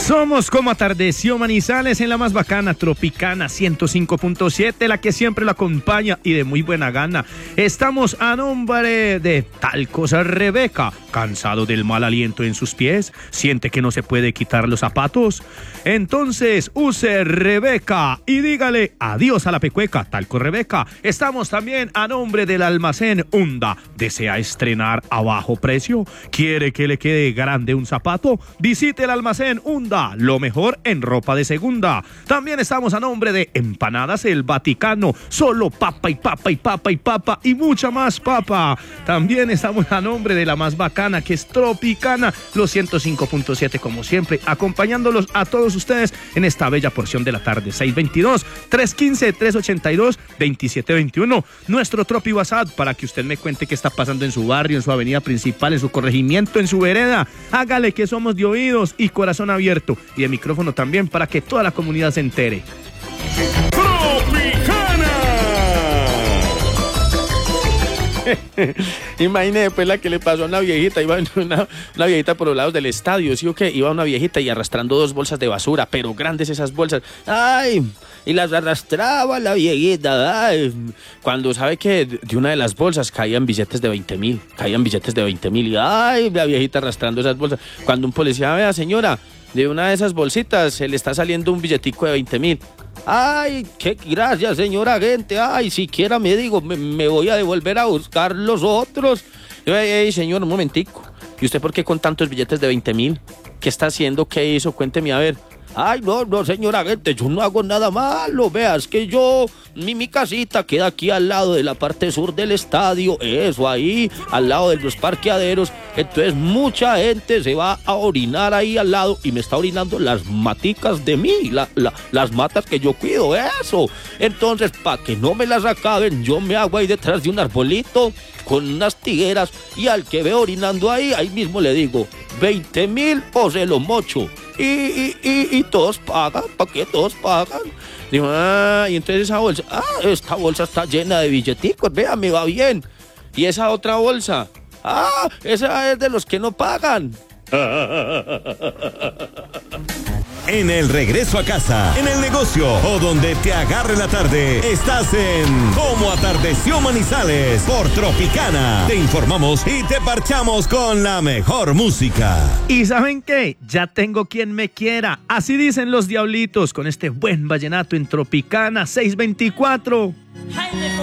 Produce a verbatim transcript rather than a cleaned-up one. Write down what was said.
Somos como atardeció Manizales en la más bacana Tropicana ciento cinco punto siete, la que siempre lo acompaña y de muy buena gana. Estamos a nombre de tal cosa Rebeca. ¿Cansado del mal aliento en sus pies? ¿Siente que no se puede quitar los zapatos? Entonces use Rebeca y dígale adiós a la pecueca. Talco Rebeca. Estamos también a nombre del almacén Hunda. ¿Desea estrenar a bajo precio? ¿Quiere que le quede grande un zapato? Visite el almacén Hunda, lo mejor en ropa de segunda. También estamos a nombre de Empanadas El Vaticano. Solo papa y papa y papa y papa y mucha más papa. También estamos a nombre de la más bacana, que es Tropicana, los ciento cinco punto siete, como siempre, acompañándolos a todos ustedes en esta bella porción de la tarde. Seis veintidós, tres quince, tres ochenta y dos, veintisiete veintiuno. Nuestro Tropi WhatsApp para que usted me cuente qué está pasando en su barrio, en su avenida principal, en su corregimiento, en su vereda. Hágale que somos de oídos y corazón abierto y de micrófono también para que toda la comunidad se entere. Imagínese pues la que le pasó a una viejita. Iba una, una viejita por los lados del estadio, ¿sí o qué? Iba una viejita y arrastrando dos bolsas de basura, pero grandes esas bolsas. ¡Ay! Y las arrastraba la viejita. ¡Ay! Cuando sabe que de una de las bolsas caían billetes de veinte mil, caían billetes de veinte mil y ¡ay! La viejita arrastrando esas bolsas. Cuando un policía, vea señora, de una de esas bolsitas se le está saliendo un billetico de veinte mil. Ay, qué gracias, señora agente. Ay, siquiera me digo, me, me voy a devolver a buscar los otros. Ey, ey, señor, un momentico. ¿Y usted por qué con tantos billetes de veinte mil? ¿Qué está haciendo? ¿Qué hizo? Cuénteme a ver. Ay, no, no, señora agente, yo no hago nada malo. Veas que yo, mi, mi casita queda aquí al lado de la parte sur del estadio, eso ahí, al lado de los parqueaderos. Entonces mucha gente se va a orinar ahí al lado y me está orinando las maticas de mí, la, la, las matas que yo cuido, eso. Entonces, para que no me las acaben, yo me hago ahí detrás de un arbolito con unas tigueras y al que veo orinando ahí, ahí mismo le digo, veinte mil o se lo mocho. Y, y, y, y todos pagan, ¿para qué todos pagan? Digo, ah, y entonces esa bolsa, ah, esta bolsa está llena de billeticos, vea, me va bien. Y esa otra bolsa, ah, esa es de los que no pagan. En el regreso a casa, en el negocio o donde te agarre la tarde, estás en Como Atardeció Manizales por Tropicana. Te informamos y te parchamos con la mejor música. ¿Y saben qué? Ya tengo quien me quiera. Así dicen los diablitos con este buen vallenato en Tropicana seiscientos veinticuatro.